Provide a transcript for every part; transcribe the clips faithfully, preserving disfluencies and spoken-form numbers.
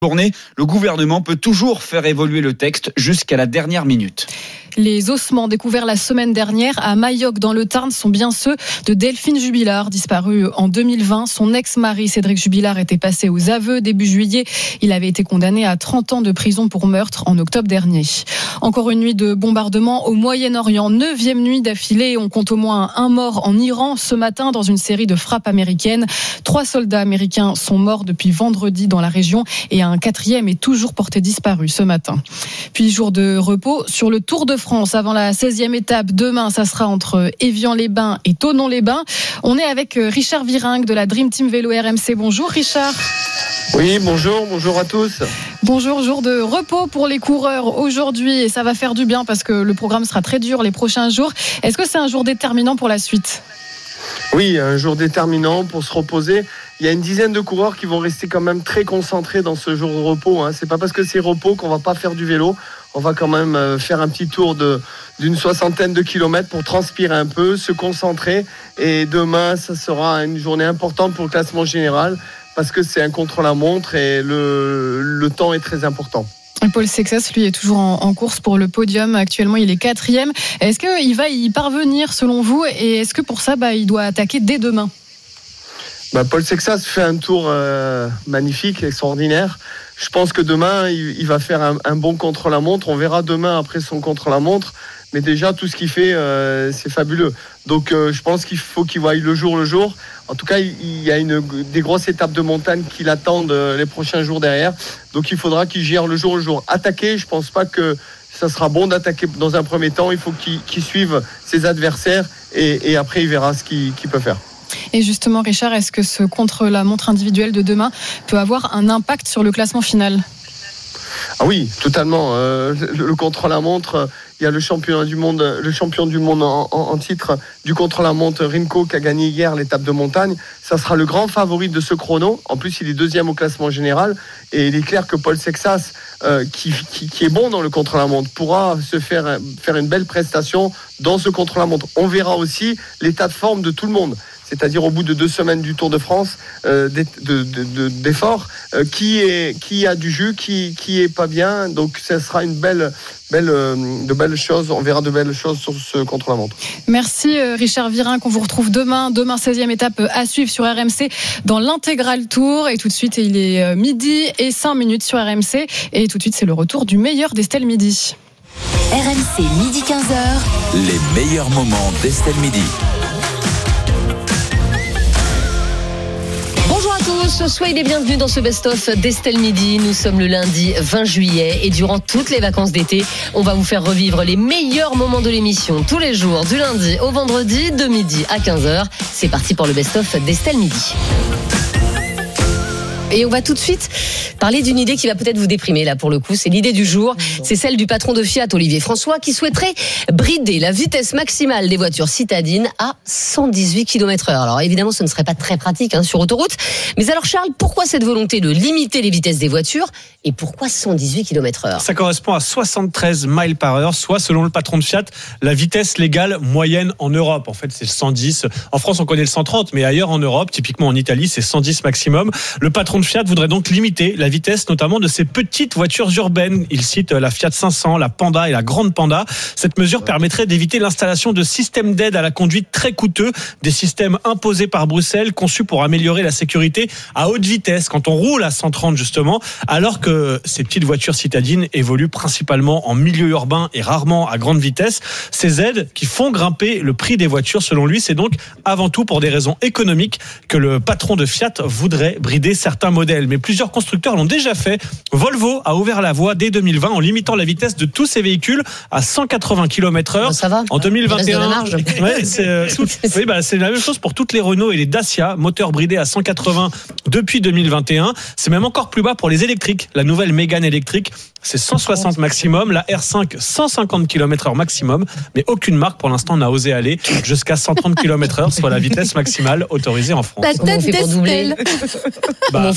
journée, le gouvernement peut toujours faire évoluer le texte jusqu'à la dernière minute. Les ossements découverts la semaine dernière à Mayoc dans le Tarn sont bien ceux de Delphine Jubilard, disparue en deux mille vingt. Son ex-mari Cédric Jubilard était passé aux aveux début juillet. Il avait été condamné à trente ans de prison pour meurtre en octobre dernier. Encore une nuit de bombardement au Moyen-Orient, neuvième nuit d'affilée. On compte au moins un mort en Iran ce matin dans une série de frappes américaines. Trois soldats américains sont morts depuis vendredi dans la région et un quatrième est toujours porté disparu ce matin. Puis jour de repos sur le Tour de France avant la seizième étape. Demain, ça sera entre Évian-les-Bains et Thonon-les-Bains. On est avec Richard Virenque de la Dream Team Vélo R M C. Bonjour Richard. Oui, bonjour, bonjour à tous. Bonjour, jour de repos pour les coureurs aujourd'hui et ça va faire du bien parce que le programme sera très dur les prochains jours. Est-ce que c'est un jour déterminant pour la suite ? Oui, un jour déterminant pour se reposer. Il y a une dizaine de coureurs qui vont rester quand même très concentrés dans ce jour de repos. Hein. C'est pas parce que c'est repos qu'on va pas faire du vélo. On va quand même faire un petit tour de, d'une soixantaine de kilomètres pour transpirer un peu, se concentrer. Et demain, ça sera une journée importante pour le classement général parce que c'est un contre-la-montre et le, le temps est très important. Paul Sexas, lui, est toujours en, en course pour le podium. Actuellement, il est quatrième. Est-ce qu'il va y parvenir, selon vous ? Et est-ce que pour ça, bah, il doit attaquer dès demain ? Bah, Paul Sexas fait un tour euh, magnifique, extraordinaire. Je pense que demain, il, il va faire un, un bon contre-la-montre. On verra demain après son contre-la-montre. Mais déjà, tout ce qu'il fait, euh, c'est fabuleux. Donc, euh, je pense qu'il faut qu'il voie le jour le jour. En tout cas, il y a une, des grosses étapes de montagne qui l'attendent les prochains jours derrière. Donc, il faudra qu'il gère le jour le jour. Attaquer, je ne pense pas que ça sera bon d'attaquer dans un premier temps. Il faut qu'il, qu'il suive ses adversaires et, et après, il verra ce qu'il, qu'il peut faire. Et justement, Richard, est-ce que ce contre-la-montre individuel de demain peut avoir un impact sur le classement final ? Ah oui, totalement. Euh, le, le contre-la-montre, il y a le champion du monde, le champion du monde en, en, en titre du contre-la-montre, Remco, qui a gagné hier l'étape de montagne. Ça sera le grand favori de ce chrono. En plus, il est deuxième au classement général. Et il est clair que Paul Sexas, euh, qui, qui, qui est bon dans le contre-la-montre, pourra se faire, faire une belle prestation dans ce contre-la-montre. On verra aussi l'état de forme de tout le monde. C'est-à-dire au bout de deux semaines du Tour de France, euh, de, de, de, d'efforts, euh, qui, est, qui a du jus, qui, qui est pas bien. Donc, ça sera une belle, belle, euh, de belles choses. On verra de belles choses sur ce contre-la-montre. Merci Richard Virenque. On vous retrouve demain. Demain, seizième étape à suivre sur R M C dans l'intégral Tour. Et tout de suite, il est midi et cinq minutes sur R M C. Et tout de suite, c'est le retour du meilleur d'Estelle Midi. R M C, midi quinze heures. Les meilleurs moments d'Estelle Midi. Bonjour à tous, soyez les bienvenus dans ce best-of d'Estelle Midi. Nous sommes le lundi vingt juillet et durant toutes les vacances d'été, on va vous faire revivre les meilleurs moments de l'émission tous les jours, du lundi au vendredi, de midi à quinze heures. C'est parti pour le best-of d'Estelle Midi. Et on va tout de suite parler d'une idée qui va peut-être vous déprimer là pour le coup. C'est l'idée du jour. C'est celle du patron de Fiat, Olivier François, qui souhaiterait brider la vitesse maximale des voitures citadines à cent dix-huit kilomètres heure. Alors évidemment, ce ne serait pas très pratique hein, sur autoroute. Mais alors Charles, pourquoi cette volonté de limiter les vitesses des voitures et pourquoi cent dix-huit kilomètres heure ? Ça correspond à soixante-treize miles par heure, soit selon le patron de Fiat, la vitesse légale moyenne en Europe. En fait, c'est cent dix. En France, on connaît le cent trente, mais ailleurs en Europe, typiquement en Italie, c'est cent dix maximum. Le patron de Fiat voudrait donc limiter la vitesse notamment de ces petites voitures urbaines. Il cite la Fiat cinq cents, la Panda et la Grande Panda. Cette mesure permettrait d'éviter l'installation de systèmes d'aide à la conduite très coûteux, des systèmes imposés par Bruxelles, conçus pour améliorer la sécurité à haute vitesse quand on roule à cent trente justement, alors que ces petites voitures citadines évoluent principalement en milieu urbain et rarement à grande vitesse. Ces aides qui font grimper le prix des voitures, selon lui, c'est donc avant tout pour des raisons économiques que le patron de Fiat voudrait brider certains modèles. Mais plusieurs constructeurs l'ont déjà fait. Volvo a ouvert la voie dès deux mille vingt en limitant la vitesse de tous ses véhicules à cent quatre-vingts kilomètres heure. Ça va. En deux mille vingt et un, ouais, c'est, euh, tout, oui, bah, c'est la même chose pour toutes les Renault et les Dacia, moteurs bridés à cent quatre-vingts depuis deux mille vingt et un. C'est même encore plus bas pour les électriques. La nouvelle Mégane électrique, c'est cent soixante maximum. La R cinq, cent cinquante kilomètres heure maximum. Mais aucune marque pour l'instant n'a osé aller jusqu'à cent trente kilomètres heure, soit la vitesse maximale autorisée en France. La tête d'Estelle. Bah,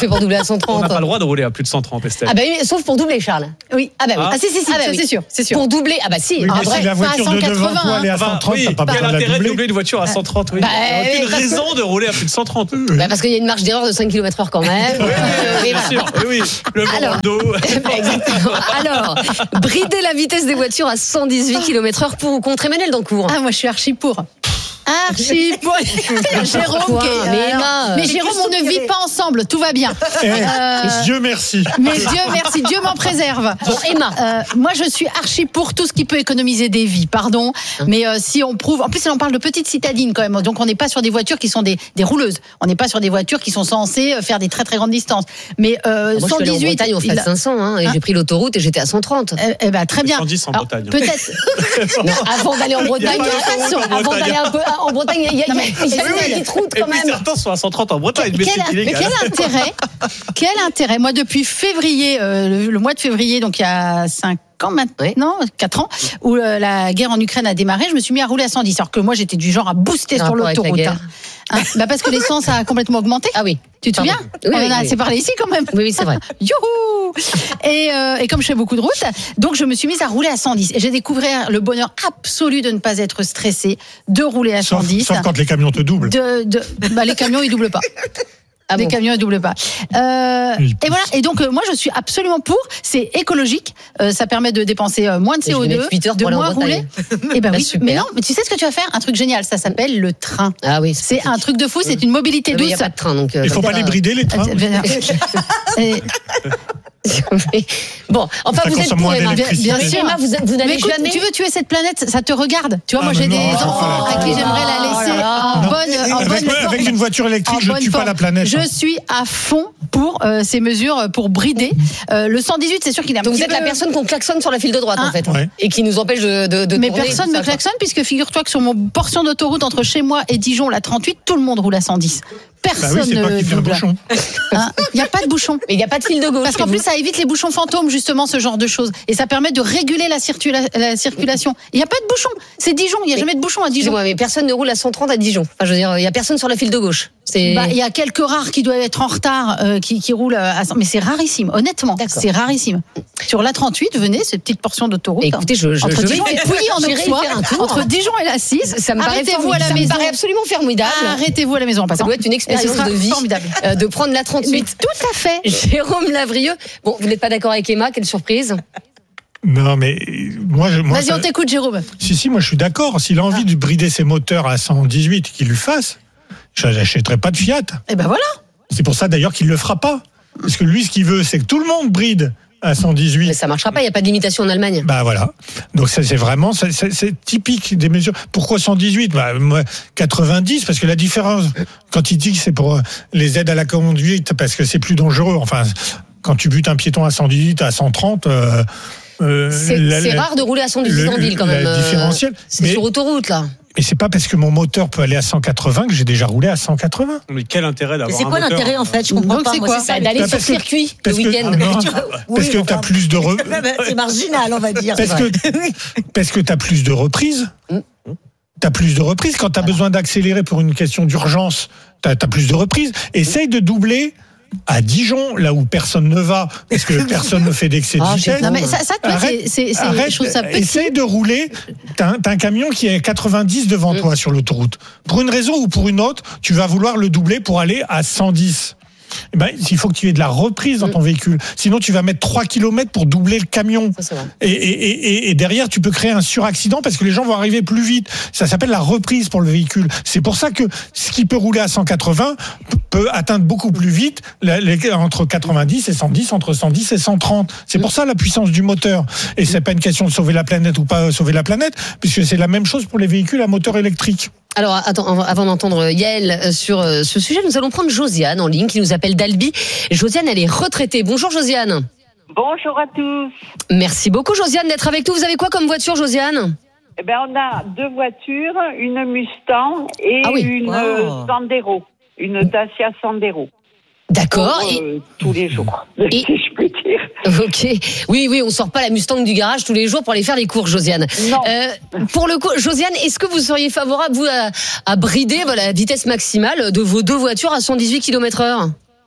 fait pour doubler à cent On trente? n'a pas le droit de rouler à plus de cent trente, Estelle. Ah bah oui, sauf pour doubler, Charles. Oui. Ah bah oui. Ah, si, si, si, Ah bah ça, oui. c'est sûr, c'est sûr. Pour doubler, ah bah si. Oui, Ah, mais vrai. si la voiture de devant peut aller à Enfin, cent trente, oui, t'as pas quel besoin de la intérêt de doubler. doubler une voiture à cent trente, oui. Bah, Il n'y a oui, aucune parce que- raison de rouler à plus de cent trente. Bah parce qu'il y a une marge d'erreur de cinq kilomètres heure quand même. Oui, Euh, oui, bien voilà. sûr, oui, oui. Le vent dans Alors. le dos. Bah, exactement. Alors, brider la vitesse des voitures à cent dix-huit kilomètres heure pour ou contre Emmanuel Dancourt? Ah, moi, je suis archi pour. Archi pour. Jérôme, Quoi qui est- Mais alors- Emma, mais Jérôme, on ne vit pas ensemble, tout va bien. Eh, Euh, Dieu merci. Mais Dieu merci, Dieu m'en préserve. Bon, Emma. Euh, moi, je suis archi pour tout ce qui peut économiser des vies, pardon. Mais euh, si on prouve, en plus, on parle de petites citadines quand même. Donc, on n'est pas sur des voitures qui sont des, des rouleuses. On n'est pas sur des voitures qui sont censées euh, faire des très très grandes distances. Mais euh, Moi, je suis allée en cent dix-huit, Bretagne, on fait il à a- cinq cents, hein, et Hein j'ai pris l'autoroute et j'étais à cent trente. Eh, eh ben, très bien. cent dix en Alors, Bretagne. Peut-être. Non, avant d'aller en Bretagne, Il y a pas attention, d'autoroute en avant Bretagne. d'aller un peu en Bretagne, il y a, il y a, Non, mais- il y a Oui, une oui. petite route Et quand puis même. certains sont à cent trente en Bretagne, mais Quel, c'est mais illégal. quel intérêt Quel intérêt Moi, depuis février, euh, le, le mois de février, donc il y a cinq ans maintenant, quatre ans, où euh, la guerre en Ukraine a démarré, je me suis mis à rouler à cent dix. Alors que moi, j'étais du genre à booster Quel sur rapport avec la l'autoroute. guerre Hein. Hein, bah parce que l'essence a complètement augmenté. Ah oui. Tu te Pardon. souviens Oui, On oui, en a oui. assez parlé ici quand même. Oui, oui, c'est vrai. Youhou et, euh, et comme je fais beaucoup de routes, donc je me suis mise à rouler à cent dix. Et j'ai découvert le bonheur absolu de ne pas être stressé, de rouler à Sauf, cent dix. sauf quand les camions te doublent. De, de, bah, les camions, ils doublent pas. Ah les bon. camions, ils doublent pas. Euh, Ils et poussent. voilà. Et donc, euh, moi, je suis absolument pour. C'est écologique. Euh, ça permet de dépenser euh, moins de Et je vais C O deux, mettre huit heures de pour aller en moins rouler. Bretagne. Et ben Bah, oui. super. Mais non, mais tu sais ce que tu vas faire? Un truc génial. Ça s'appelle le train. Ah oui. C'est un truc de fou. C'est une mobilité Il douce. n'y a pas de train, donc. euh, Il faut comme pas ça, les brider, les trains. Et- Bon, enfin, Ça vous êtes consomme pour moins Emma. d'électricité. Bien sûr. Emma, vous, vous Mais n'allez écoute, jamais. tu veux tuer cette planète, ça te regarde. Tu vois, Ah, moi j'ai mais des non, c'est enfants pas la à qui peine. j'aimerais la laisser Oh là là. en Non. bonne, en Avec, bonne avec forme. une voiture électrique, En je bonne tue pas forme. la planète. Je suis à fond pour euh, ces mesures euh, pour brider. Euh, le cent dix-huit, c'est sûr qu'il est un Donc vous petit êtes peu... la personne qu'on klaxonne sur la file de droite, Hein en fait. Ouais. Et qui nous empêche de, de, de Mais tourner, personne tout ne ça, quoi. klaxonne, puisque figure-toi que sur mon portion d'autoroute entre chez moi et Dijon, la trente-huit, tout le monde roule à cent dix. Bah Personne oui, c'est toi ne qui fais le double. bouchon. Hein, il n'y a pas de bouchon. Mais il n'y a pas de file de gauche. Parce qu'en chez plus, vous. ça évite les bouchons fantômes, justement, ce genre de choses. Et ça permet de réguler la, circula- la circulation. Il n'y a pas de bouchon. C'est Dijon. Il n'y a jamais de bouchon à Dijon. Excusez-moi, mais personne ne roule à cent trente à Dijon. Enfin, je veux dire, il n'y a personne sur la file de gauche. C'est. Bah, il y a quelques rares qui doivent être en retard, euh, qui, qui roulent à cent, mais c'est rarissime, honnêtement. D'accord. C'est rarissime. Sur la trente-huit, venez, cette petite portion d'autoroute. Écoutez, je, je, entre je vais Dijon y et faire- Pouilly en j'irai y Auxois, faire un tour. entre Dijon et la six, Ça me paraît arrêtez-vous à la formidable. Ça me maison. paraît absolument formidable. Arrêtez-vous à la maison en Ça passant. doit être une Et ce expérience sera de vie formidable. euh, de prendre la Mais trente-huit. tout à fait. Jérôme Lavrieux. Bon, vous n'êtes pas d'accord avec Emma, quelle surprise. Non, mais moi, je, moi Vas-y, ça- on t'écoute, Jérôme. si, si, moi je suis d'accord. S'il a envie de brider ses moteurs à cent dix-huit, qu'il le fasse. Je n'achèterai pas de Fiat. Et ben voilà. C'est pour ça d'ailleurs qu'il le fera pas. Parce que lui, ce qu'il veut, c'est que tout le monde bride à cent dix-huit. Mais ça marchera pas, il n'y a pas de limitation en Allemagne. Bah voilà. Donc ça, c'est vraiment, ça, c'est, c'est typique des mesures. Pourquoi cent dix-huit? Bah moi, quatre-vingt-dix, parce que la différence, quand il dit que c'est pour les aides à la conduite, parce que c'est plus dangereux. Enfin, quand tu butes un piéton à cent dix-huit, à cent trente. Euh, euh, C'est la- c'est la- rare de rouler à cent dix-huit le- en ville quand la même. euh, différentielle. C'est Mais- sur autoroute là. Et c'est pas parce que mon moteur peut aller à cent quatre-vingts que j'ai déjà roulé à cent quatre-vingts. Mais quel intérêt d'avoir Mais c'est un quoi moteur l'intérêt en fait? Je comprends Donc, pas. c'est moi, quoi c'est ça. Bah, D'aller Bah, sur parce que- circuit le Parce que, week-end. ah, non, Oui, parce que enfin, t'as plus de re- C'est marginal, on va dire. parce que parce que t'as plus de reprises. Mm. T'as plus de reprises quand t'as besoin d'accélérer pour une question d'urgence. T'as as plus de reprises. Essaye de doubler à Dijon, là où personne ne va, parce que personne ne fait d'excès de Ah, vitesse. Non, mais ça, ça tu vois, Arrête, c'est, c'est, c'est, arrête, je trouve ça petit. essaye de rouler. T'as un, t'as un camion qui est à quatre-vingt-dix devant Mm. toi sur l'autoroute. Pour une raison ou pour une autre, tu vas vouloir le doubler pour aller à cent dix. Eh ben, il faut que tu aies de la reprise dans ton véhicule. Sinon, tu vas mettre trois kilomètres pour doubler le camion. Ça, c'est vrai. Et, et, et, et derrière, tu peux créer un suraccident parce que les gens vont arriver plus vite. Ça s'appelle la reprise pour le véhicule. C'est pour ça que ce qui peut rouler à cent quatre-vingts peut atteindre beaucoup plus vite la- les- entre quatre-vingt-dix et cent dix, entre cent dix et cent trente. C'est pour ça la puissance du moteur. Et c'est pas une question de sauver la planète ou pas sauver la planète, puisque c'est la même chose pour les véhicules à moteur électrique. Alors, attends, avant d'entendre Yael sur ce sujet, nous allons prendre Josiane en ligne qui nous appelle d'Albi. Josiane, elle est retraitée. Bonjour Josiane. Bonjour à tous. Merci beaucoup Josiane d'être avec nous. Vous avez quoi comme voiture Josiane? Eh ben, on a deux voitures, une Mustang et Ah oui. une Wow. euh, Sandero, une Dacia Sandero. D'accord. Pour, euh, tous les jours, Et- si je peux dire. Ok. Oui, oui, on sort pas la Mustang du garage tous les jours pour aller faire les courses, Josiane. Non. Euh, pour le coup, Josiane, est-ce que vous seriez favorable, vous, à, à brider voilà, la vitesse maximale de vos deux voitures à cent dix-huit kilomètres heure?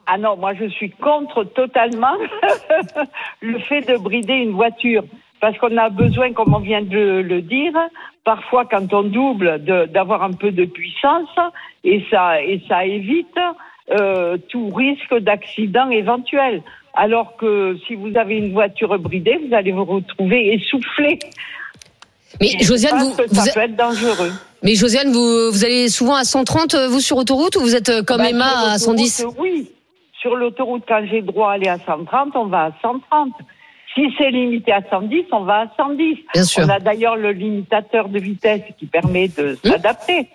Ah non, moi je suis contre totalement le fait de brider une voiture. Parce qu'on a besoin, comme on vient de le dire, parfois quand on double, de, d'avoir un peu de puissance et ça, et ça évite euh, tout risque d'accident éventuel. Alors que si vous avez une voiture bridée, vous allez vous retrouver essoufflé. Mais et Josiane, vous, ça vous peut être dangereux. Mais Josiane, vous, vous allez souvent à cent trente, vous, sur autoroute, ou vous êtes comme bah, Emma à cent dix? Oui, sur l'autoroute, quand j'ai droit à aller à cent trente, on va à cent trente. Si c'est limité à cent dix, on va à cent dix. Bien sûr. On a d'ailleurs le limitateur de vitesse qui permet de mmh. s'adapter.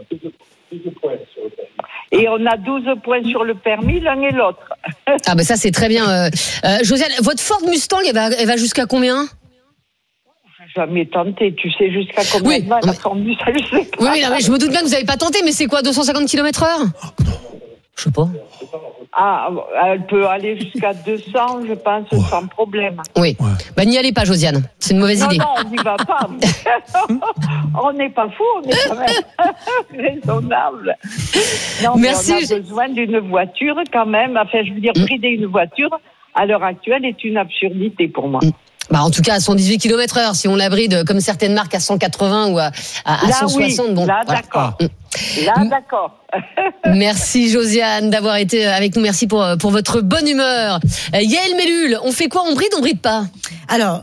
Et on a douze points sur le permis, l'un et l'autre. Ah ben ça c'est très bien. Euh, euh, Josiane, votre Ford Mustang, elle va, elle va jusqu'à combien? J'ai jamais tenté. Tu sais jusqu'à combien oui, va la Ford Mustang, je sais pas. Oui, oui non, mais je me doute bien que vous n'avez pas tenté, mais c'est quoi, deux cent cinquante kilomètres heure? Je sais pas. Ah, elle peut aller jusqu'à deux cents, je pense, ouais. sans problème. Oui. Ouais. Bah, n'y allez pas, Josiane. C'est une mauvaise non, idée. Non, on n'y va pas. On n'est pas fous, on est quand même raisonnable. Non, Merci. Mais on a besoin d'une voiture quand même. Enfin, je veux dire, brider une voiture, à l'heure actuelle, est une absurdité pour moi. Bah, en tout cas, à cent dix-huit kilomètres heure, si on la bride comme certaines marques à cent quatre-vingts ou à, à, à là, cent soixante, oui, bon. Là, voilà. d'accord. Là, d'accord. Merci Josiane d'avoir été avec nous. Merci pour, pour votre bonne humeur. Yael Mellul, on fait quoi? On bride, on bride pas? Alors,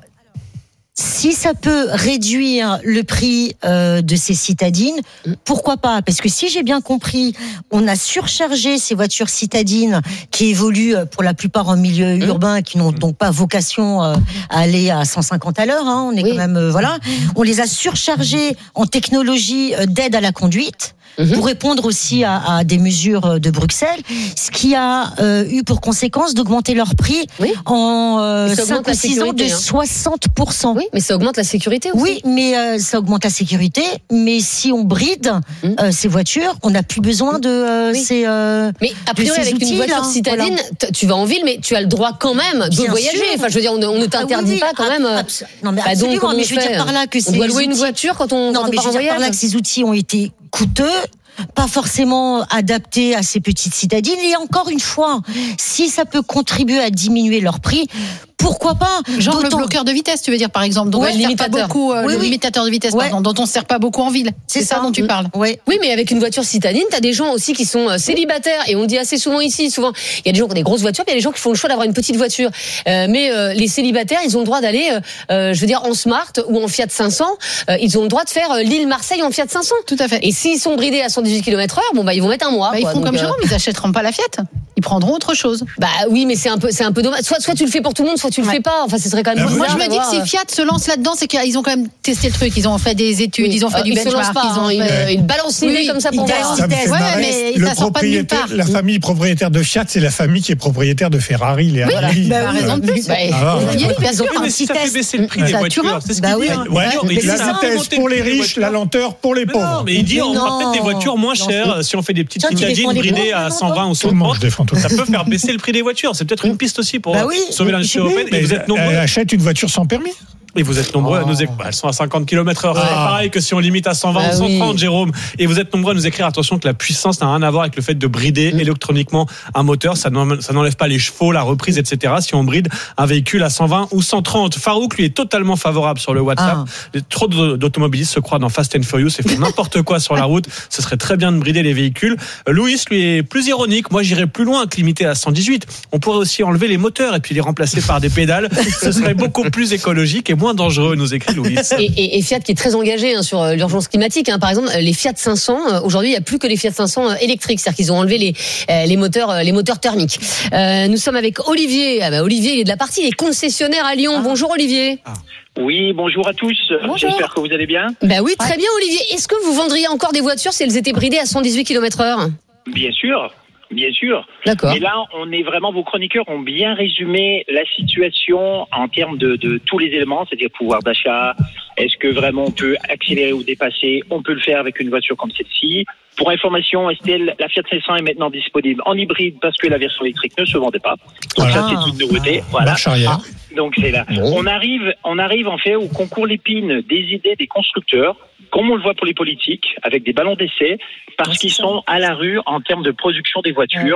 si ça peut réduire le prix euh, de ces citadines, pourquoi pas? Parce que si j'ai bien compris, on a surchargé ces voitures citadines qui évoluent pour la plupart en milieu urbain, qui n'ont donc pas vocation euh, à aller à cent cinquante à l'heure. Hein, on est oui. quand même euh, voilà. On les a surchargées en technologie d'aide à la conduite. Mmh. Pour répondre aussi à, à des mesures de Bruxelles, ce qui a euh, eu pour conséquence d'augmenter leur prix oui. en euh, cinq ou six ans de hein. soixante pour cent. Oui, mais ça augmente la sécurité aussi. Oui, mais euh, ça augmente la sécurité. Mais si on bride mmh. euh, ces voitures, on n'a plus besoin de euh, oui. ces. Euh, mais a priori, avec outils, une voiture là, citadine, voilà. tu vas en ville, mais tu as le droit quand même de Bien voyager. Sûr. Enfin, je veux dire, on, on ne t'interdit ah, oui, oui, pas quand même. Abs- non, mais absolument. Bah donc, mais je veux dire par là que on doit louer une voiture quand on, non, quand on mais part je en veux dire voyage. par là que ces outils ont été coûteux, pas forcément adaptés à ces petites citadines. Et encore une fois, si ça peut contribuer à diminuer leur prix, pourquoi pas? Genre D'autant... le bloqueur de vitesse, tu veux dire, par exemple, dont ouais, on ne sert pas beaucoup, euh, oui, le oui. limitateur de vitesse, ouais. pardon, dont on ne sert pas beaucoup en ville. C'est, c'est ça, ça dont tu parles. Ouais. Oui, mais avec une voiture citadine, t'as des gens aussi qui sont euh, célibataires, et on le dit assez souvent ici, souvent, il y a des gens qui ont des grosses voitures, puis il y a des gens qui font le choix d'avoir une petite voiture. Euh, mais euh, les célibataires, ils ont le droit d'aller, euh, je veux dire, en Smart ou en Fiat cinq cents. Euh, ils ont le droit de faire euh, Lille-Marseille en Fiat cinq cents. Tout à fait. Et s'ils sont bridés à cent dix-huit kilomètres heure, bon bah ils vont mettre un mois. Bah, quoi, ils font donc, comme euh... Jérôme, ils achèteront pas la Fiat. Ils prendront autre chose. Bah oui, mais c'est un peu, c'est un peu dommage. Soit, soit tu le fais pour tout le monde, soit tu le ouais. fais pas. Enfin, ce serait quand même. Moi, je me dis que si Fiat se lance là-dedans, c'est qu'ils ont quand même testé le truc. Ils ont fait des études, oui. ils ont fait euh, du ils benchmark. Pas, ils ont hein, fait... Ils balancent l'idée oui, comme ça pour voir. Ça me fait marrer. Ouais, mais ça sort pas de nulle part. La famille propriétaire de Fiat, c'est la famille qui est propriétaire de Ferrari, les oui, Harley. Bah, raison de plus. Mais si ça fait baisser le prix des voitures, c'est ce qu'il dit. La vitesse pour les riches, la lenteur pour les pauvres. Non, mais il dit on fera peut-être des voitures moins chères si on fait des petites citadines bridées à cent vingt ou cent trente. Ça peut faire baisser le prix des voitures. C'est peut-être une piste aussi pour sauver l'industrie européenne. Et vous êtes nombreux. Elle achète une voiture sans permis. Et vous êtes nombreux oh. à nous écrire. Elles sont à cinquante kilomètres heure. Ah. C'est pareil que si on limite à cent vingt bah ou cent trente, oui. Jérôme. Et vous êtes nombreux à nous écrire. Attention que la puissance n'a rien à voir avec le fait de brider mmh. électroniquement un moteur. Ça n'enlève pas les chevaux, la reprise, et cetera. Si on bride un véhicule à cent vingt ou cent trente. Farouk, lui, est totalement favorable sur le WhatsApp. Ah. Trop d'automobilistes se croient dans Fast and Furious et font n'importe quoi sur la route. Ce serait très bien de brider les véhicules. Louis, lui, est plus ironique. Moi, j'irais plus loin que limiter à cent dix-huit. On pourrait aussi enlever les moteurs et puis les remplacer par des pédales. Ce serait beaucoup plus écologique et moins dangereux, nous écrit Louis. Et, et, et Fiat qui est très engagé hein, sur euh, l'urgence climatique. Hein. Par exemple, les Fiat cinq cents, euh, aujourd'hui, il n'y a plus que les Fiat cinq cents euh, électriques. C'est-à-dire qu'ils ont enlevé les, euh, les, moteurs, euh, les moteurs thermiques. Euh, nous sommes avec Olivier. Ah bah, Olivier, il est de la partie des concessionnaires à Lyon. Ah. Bonjour Olivier. Ah. Oui, bonjour à tous. Bonjour. J'espère que vous allez bien. Bah oui, très bien Olivier. Est-ce que vous vendriez encore des voitures si elles étaient bridées à cent dix-huit kilomètres heure? Bien sûr. Bien sûr. D'accord. Mais là, on est vraiment, vos chroniqueurs ont bien résumé la situation en termes de, de tous les éléments, c'est-à-dire pouvoir d'achat. Est-ce que vraiment on peut accélérer ou dépasser? On peut le faire avec une voiture comme celle-ci. Pour information, Estelle, la Fiat cinq cents est maintenant disponible en hybride parce que la version électrique ne se vendait pas. Donc voilà. Ça, c'est une nouveauté. Ah, voilà. Marche arrière. Donc c'est là. Bon. On arrive, on arrive en fait au concours l'épine des idées des constructeurs, comme on le voit pour les politiques, avec des ballons d'essai, parce qu'ils sont à la rue en termes de production des voitures. Ouais.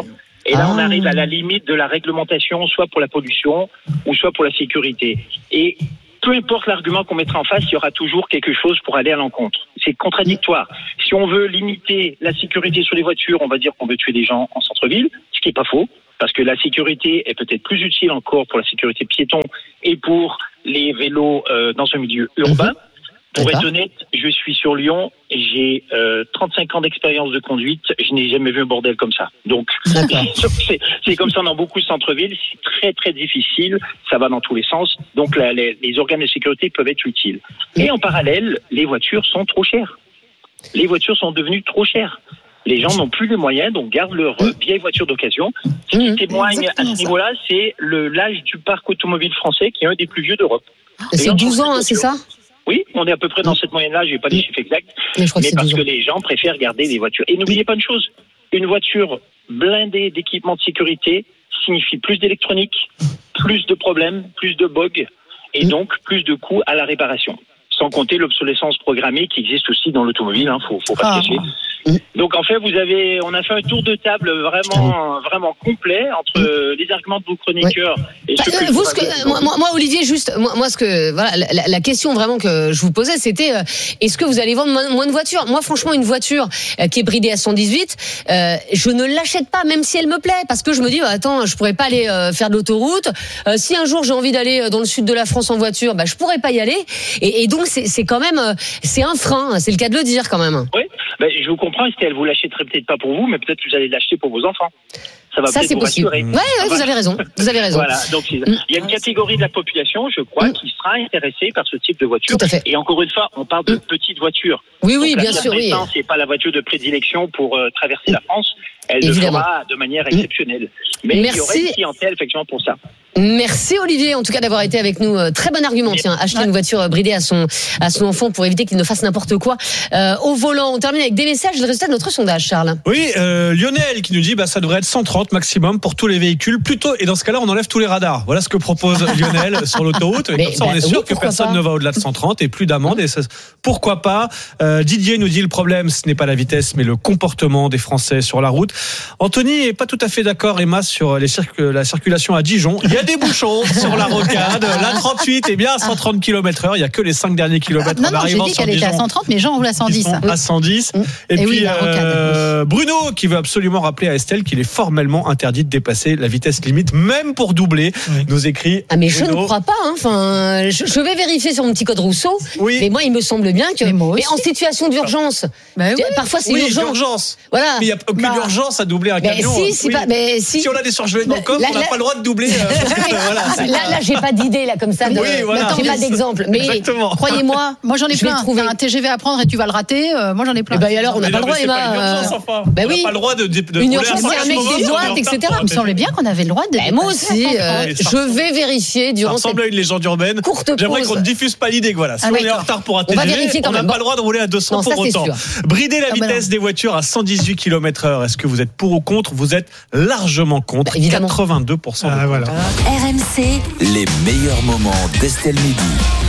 Et là, Ah. on arrive à la limite de la réglementation, soit pour la pollution ou soit pour la sécurité. Et peu importe l'argument qu'on mettra en face, il y aura toujours quelque chose pour aller à l'encontre. C'est contradictoire. Si on veut limiter la sécurité sur les voitures, on va dire qu'on veut tuer des gens en centre-ville, ce qui n'est pas faux, parce que la sécurité est peut-être plus utile encore pour la sécurité piéton et pour les vélos euh, dans un milieu urbain. Mmh. Pour D'accord. être honnête, je suis sur Lyon, j'ai euh, trente-cinq ans d'expérience de conduite, je n'ai jamais vu un bordel comme ça. Donc, c'est, c'est comme ça dans beaucoup de centres-villes, c'est très très difficile, ça va dans tous les sens, donc la, les, les organes de sécurité peuvent être utiles. Et en parallèle, les voitures sont trop chères. Les voitures sont devenues trop chères. Les gens n'ont plus les moyens, donc gardent leur euh, vieille voiture d'occasion. Ce qui témoigne à ce niveau-là, c'est le, l'âge du parc automobile français qui est un des plus vieux d'Europe. Les C'est gens douze sont ans, hein, c'est ça? Oui, on est à peu près dans cette moyenne-là, je n'ai pas les chiffres exacts, Mais je crois que mais c'est parce douze que ans. les gens préfèrent garder des voitures. Et n'oubliez pas une chose, une voiture blindée d'équipements de sécurité signifie plus d'électronique, plus de problèmes, plus de bugs, et donc plus de coûts à la réparation. Sans compter l'obsolescence programmée qui existe aussi dans l'automobile, hein, faut, faut pas Ah. se cacher. Donc en fait, vous avez, on a fait un tour de table vraiment, vraiment complet entre euh, les arguments de vos chroniqueurs et Bah, ceux que euh, je vous, vous ce que, avais- moi, moi, moi, Olivier, juste, moi, moi, ce que, voilà, la, la question vraiment que je vous posais, c'était, euh, est-ce que vous allez vendre moins, moins de voitures? Moi, franchement, une voiture euh, qui est bridée à cent dix-huit, euh, je ne l'achète pas, même si elle me plaît, parce que je me dis, bah, attends, je pourrais pas aller euh, faire de l'autoroute. Euh, si un jour j'ai envie d'aller dans le sud de la France en voiture, bah, je pourrais pas y aller. Et, et donc, c'est, c'est quand même, euh, c'est un frein. C'est le cas de le dire, quand même. Oui, ben, je vous comprends, Estelle, vous l'achèterez peut-être pas pour vous, mais peut-être que vous allez l'acheter pour vos enfants. Ça va Ça, peut-être c'est vous possible. rassurer. Ouais, ouais, vous avez raison. Vous avez raison. Voilà, donc il y a une catégorie de la population, je crois, qui sera intéressée par ce type de voiture. Tout à fait. Et encore une fois, on parle de petites voitures. Oui, oui, Donc, la bien Fiat sûr, oui. Essence, c'est pas la voiture de prédilection pour euh, traverser la France. Elle Évidemment. le fera de manière exceptionnelle. Mais il y aurait Merci. une clientèle effectivement pour ça. Merci Olivier, en tout cas d'avoir été avec nous. Euh, Très bon argument, tiens, acheter une voiture euh, bridée à son à son enfant pour éviter qu'il ne fasse n'importe quoi euh, au volant. On termine avec des messages, le résultat de notre sondage, Charles. Oui, euh, Lionel qui nous dit bah ça devrait être cent trente maximum pour tous les véhicules. Plutôt, et dans ce cas-là, on enlève tous les radars. Voilà ce que propose Lionel sur l'autoroute. Et Mais, comme ça, bah, on est sûr oui, que pourquoi personne pas. ne va au-delà de cent trente et plus d'amende. Et ça, pourquoi pas euh, Didier nous dit le problème, ce n'est pas la vitesse, mais le comportement des Français sur la route. Anthony est pas tout à fait d'accord, Emma, sur les circu- la circulation à Dijon. Il y a des bouchons sur la rocade. La trente-huit est bien à cent trente kilomètres heure. Il y a que les cinq derniers kilomètres Non, en non, j'ai arrivant dit sur qu'elle était à Dijon. cent trente, mais les gens roulent à cent Ils dix. sont à cent dix. Et, Et puis oui, la rocade. euh, Bruno qui veut absolument rappeler à Estelle qu'il est formellement interdit de dépasser la vitesse limite, même pour doubler. Nous écrit. Ah mais je Bruno. ne crois pas. Hein. Enfin, je, je vais vérifier sur mon petit code Rousseau. Oui. Mais moi, il me semble bien que. Mais moi Mais en aussi. situation d'urgence. Bah oui. Parfois, c'est Oui, urgent. d'urgence. Voilà. Mais il n'y a aucune Bah. urgence à doubler un Mais camion. si, si, Oui. pas, mais si. Si on a des surgelés dans le coffre, Là, on n'a là- pas le droit de doubler. euh, parce que, voilà, c'est Là, pas- là, j'ai pas d'idée là comme ça. de- Oui, voilà. J'ai pas d'exemple. Mais Exactement. croyez-moi, Moi, j'en ai je vais plein. trouver. T'as un T G V à prendre et tu vas le rater. euh, moi, j'en ai plein. Eh ben, et alors, on n'a Mais pas non, le droit, mais c'est pas Emma. une urgence, euh, enfin. bah On n'a oui. pas le droit de, de, de Une rouler à urgence, cent c'est un mec kilomètres des heure, droites, on est en et retard cetera. pour Il me semblait bien qu'on avait le droit de. Eh, moi aussi, euh, Ouais, ça je vais vérifier Ça durant cette ressemble à une légende urbaine. courte J'aimerais pause. qu'on ne diffuse pas l'idée que voilà. Si Ah, on est en d'accord. retard pour un On va T G V, vérifier quand on n'a même. pas le droit de rouler à deux cents Non, ça, pour c'est autant. sûr. Brider la Ah, bah vitesse non. des voitures à cent dix-huit kilomètres heure. Est-ce que vous êtes pour ou contre? Vous êtes largement contre. Bah, évidemment. quatre-vingt-deux pour cent. Ah, voilà. R M C, Les meilleurs moments d'Estelle Midi.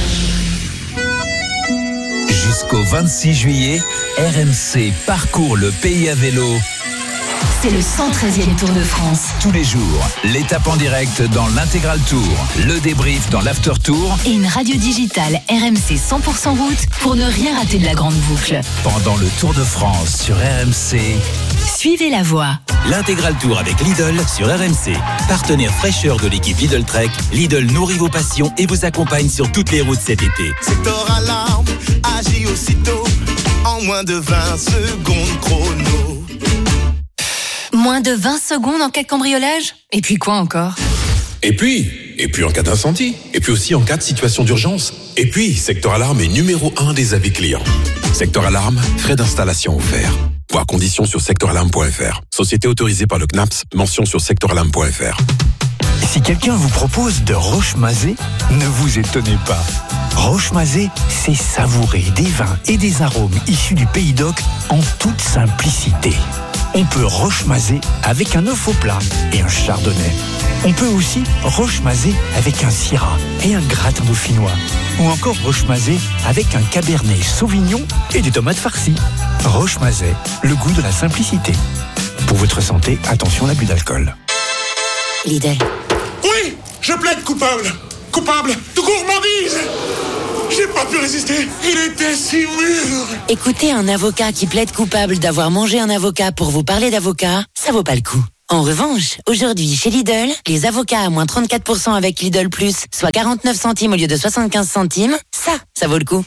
Jusqu'au vingt-six juillet, R M C parcourt le pays à vélo. c'est le cent treizième Tour de France. Tous les jours, l'étape en direct dans l'intégral tour, le débrief dans l'after tour, Et une radio digitale R M C cent pour cent route pour ne rien rater de la grande boucle. pendant le Tour de France sur R M C. Suivez la voie. L'intégral tour avec Lidl sur R M C. Partenaire fraîcheur de l'équipe Lidl Trek, Lidl nourrit vos passions et vous accompagne sur toutes les routes cet été. Secteur alarme, agit aussitôt, en moins de vingt secondes chrono. Moins de vingt secondes en cas de cambriolage? Et puis quoi encore? Et puis, et puis en cas d'incendie, et puis aussi en cas de situation d'urgence. Et puis, Secteur Alarme est numéro un des avis clients. Secteur Alarme, frais d'installation offerts. Voir conditions sur secteur alarme point f r. Société autorisée par le C N A P S, mention sur secteur alarme point f r. Si quelqu'un vous propose de Roche-Mazé, ne vous étonnez pas. Roche-Mazé, c'est savourer des vins et des arômes issus du Pays d'Oc en toute simplicité. On peut Roche-Mazé avec un œuf au plat et un chardonnay. On peut aussi Roche-Mazé avec un syrah et un gratin dauphinois. Ou encore Roche-Mazé avec un cabernet sauvignon et des tomates farcies. Roche-Mazé, le goût de la simplicité. Pour votre santé, attention à l'abus d'alcool. Lidl. Oui, je plaide coupable. Coupable de gourmandise. J'ai pas pu résister. Il était si mûr. Écoutez un avocat qui plaide coupable d'avoir mangé un avocat pour vous parler d'avocat, ça vaut pas le coup. En revanche, aujourd'hui, chez Lidl, les avocats à moins trente-quatre pour cent avec Lidl Plus, soit quarante-neuf centimes au lieu de soixante-quinze centimes, ça, ça vaut le coup.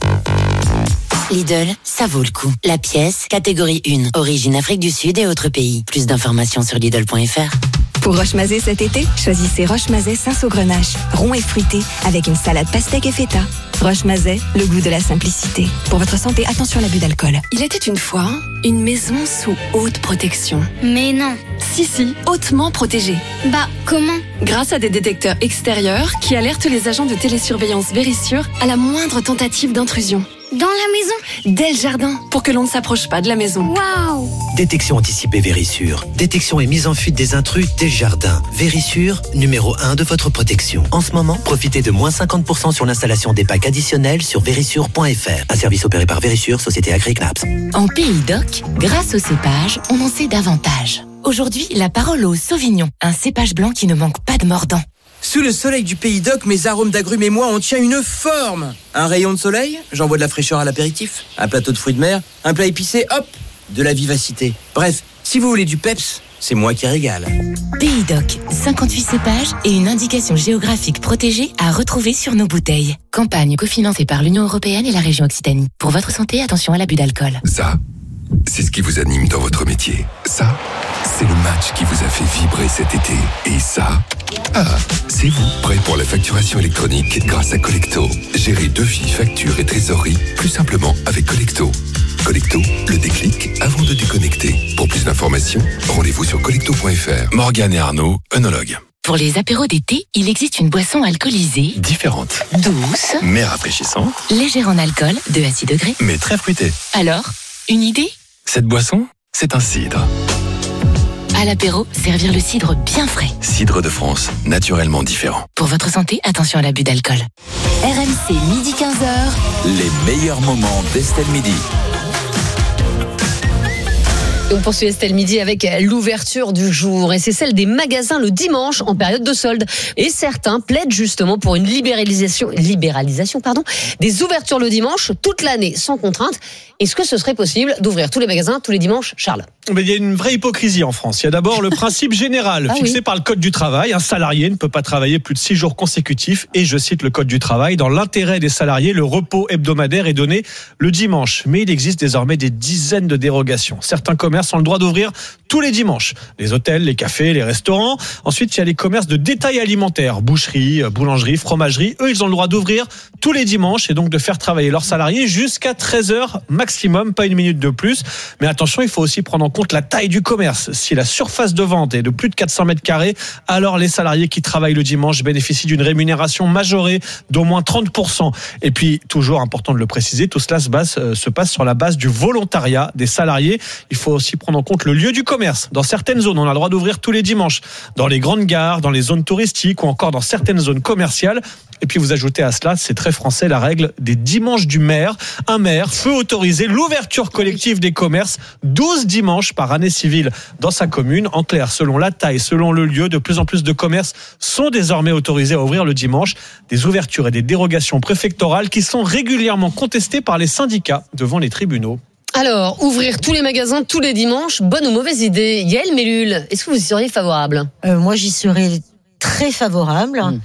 Lidl, ça vaut le coup. La pièce, catégorie un, origine Afrique du Sud et autres pays. Plus d'informations sur Lidl point F R. Pour Roche-Mazet cet été, choisissez Roche-Mazet Saint-Saugrenache, rond et fruité, avec une salade pastèque et feta. Roche-Mazet, le goût de la simplicité. Pour votre santé, attention à l'abus d'alcool. Il était une fois une maison sous haute protection. Mais non. Si, si, hautement protégée. Bah, comment? Grâce à des détecteurs extérieurs qui alertent les agents de télésurveillance Vérissure à la moindre tentative d'intrusion. Dans la maison? Dès le jardin, pour que l'on ne s'approche pas de la maison. Waouh! Détection anticipée Vérissure. Détection et mise en fuite des intrus dès le jardin. Vérissure, numéro un de votre protection. En ce moment, profitez de moins cinquante pour cent sur l'installation des packs additionnels sur vérissure point F R. Un service opéré par Vérissure, société Agri-Knaps. En Pays d'Oc, grâce au cépage, on en sait davantage. Aujourd'hui, la parole au Sauvignon, un cépage blanc qui ne manque pas de mordant. Sous le soleil du Pays d'Oc, mes arômes d'agrumes et moi, on tient une forme. Un rayon de soleil, j'envoie de la fraîcheur à l'apéritif. Un plateau de fruits de mer, un plat épicé, hop, de la vivacité. Bref, si vous voulez du peps, c'est moi qui régale. Pays d'Oc, cinquante-huit cépages et une indication géographique protégée à retrouver sur nos bouteilles. Campagne cofinancée par l'Union européenne et la région Occitanie. Pour votre santé, attention à l'abus d'alcool. Ça, c'est ce qui vous anime dans votre métier. Ça, c'est le match qui vous a fait vibrer cet été. Et ça, ah, c'est vous, prêt pour la facturation électronique grâce à Collecto. Gérez devis, factures et trésorerie plus simplement avec Collecto. Collecto, le déclic avant de déconnecter. Pour plus d'informations, rendez-vous sur collecto point F R. Morgane et Arnaud, œnologues. Pour les apéros d'été, il existe une boisson alcoolisée, Différente, douce, mais rafraîchissante, légère en alcool, deux à six degrés. mais très fruitée. Alors, une idée? Cette boisson, c'est un cidre. À l'apéro, servir le cidre bien frais. Cidre de France, naturellement différent. Pour votre santé, attention à l'abus d'alcool. R M C, midi quinze heures. Les meilleurs moments d'Estelle Midi. On poursuit Estelle Midi avec l'ouverture du jour et c'est celle des magasins le dimanche en période de solde. Et certains plaident justement pour une libéralisation, libéralisation pardon, des ouvertures le dimanche toute l'année sans contrainte. Est-ce que ce serait possible d'ouvrir tous les magasins tous les dimanches, Charles? Mais il y a une vraie hypocrisie en France. Il y a d'abord le principe général ah fixé oui. par le Code du travail. Un salarié ne peut pas travailler plus de six jours consécutifs. Et je cite le Code du travail, dans l'intérêt des salariés, le repos hebdomadaire est donné le dimanche. Mais il existe désormais des dizaines de dérogations. Certains commerces ont le droit d'ouvrir tous les dimanches. Les hôtels, les cafés, les restaurants. Ensuite, il y a les commerces de détail alimentaire, boucherie, boulangerie, fromagerie. Eux, ils ont le droit d'ouvrir tous les dimanches et donc de faire travailler leurs salariés jusqu'à treize heures maximum, pas une minute de plus. Mais attention, il faut aussi prendre en compte la taille du commerce. Si la surface de vente est de plus de quatre cents mètres carrés, alors les salariés qui travaillent le dimanche bénéficient d'une rémunération majorée d'au moins trente pour cent. Et puis, toujours important de le préciser, tout cela se, base, euh, se passe sur la base du volontariat des salariés. Il faut aussi prendre en compte le lieu du commerce. Dans certaines zones, on a le droit d'ouvrir tous les dimanches. Dans les grandes gares, dans les zones touristiques ou encore dans certaines zones commerciales. Et puis vous ajoutez à cela, c'est très français, la règle des dimanches du maire. Un maire peut autoriser l'ouverture collective des commerces douze dimanches par année civile dans sa commune. En clair, selon la taille, selon le lieu, de plus en plus de commerces sont désormais autorisés à ouvrir le dimanche. Des ouvertures et des dérogations préfectorales qui sont régulièrement contestées par les syndicats devant les tribunaux. Alors, ouvrir tous les magasins tous les dimanches, bonne ou mauvaise idée? Yael Mellul, est-ce que vous y seriez favorable? euh, Moi, j'y serais très favorable. Mmh.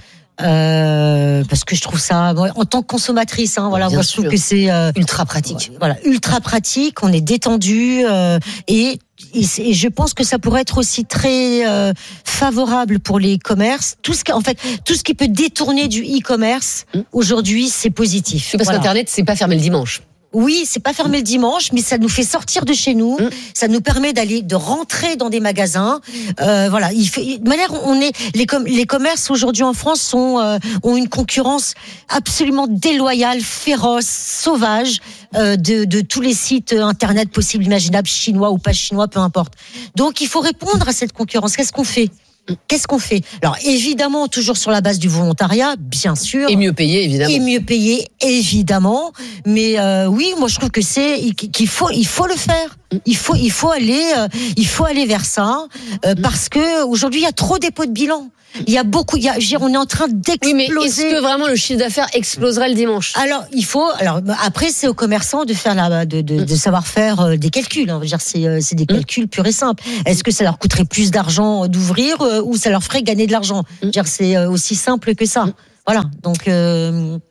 Euh, parce que je trouve ça, en tant que consommatrice, hein, voilà, Bien moi je trouve sûr. que c'est euh, ultra pratique. Voilà, ultra pratique. On est détendu euh, et, et, et je pense que ça pourrait être aussi très euh, favorable pour les commerces. Tout ce qui, en fait, tout ce qui peut détourner du e-commerce mmh. aujourd'hui, c'est positif. Parce voilà. qu'Internet, c'est pas fermé le dimanche. Oui, c'est pas fermé le dimanche, mais ça nous fait sortir de chez nous. Mmh. Ça nous permet d'aller, de rentrer dans des magasins. Euh, voilà, il fait, de manière, on est les com- les commerces aujourd'hui en France sont euh, ont une concurrence absolument déloyale, féroce, sauvage euh, de de tous les sites internet possibles, imaginables, chinois ou pas chinois, peu importe. Donc, il faut répondre à cette concurrence. Qu'est-ce qu'on fait? Qu'est-ce qu'on fait? Alors évidemment, toujours sur la base du volontariat, bien sûr. Et mieux payé, évidemment. Et mieux payé, évidemment. Mais euh, oui, moi je trouve que c'est qu'il faut, il faut le faire. Il faut, il faut aller, euh, il faut aller vers ça euh, parce que aujourd'hui il y a trop dépôts de bilan. Il y a beaucoup, il y a, je veux dire, on est en train d'exploser. Oui, mais est-ce que vraiment le chiffre d'affaires exploserait le dimanche? Alors, il faut, alors après, c'est aux commerçants de faire la, de, de, de savoir faire euh, des calculs. Hein. Je veux dire, c'est, euh, c'est des calculs purs et simples. Est-ce que ça leur coûterait plus d'argent d'ouvrir euh, ou ça leur ferait gagner de l'argent? Je veux dire, c'est euh, aussi simple que ça. Voilà. Donc, euh,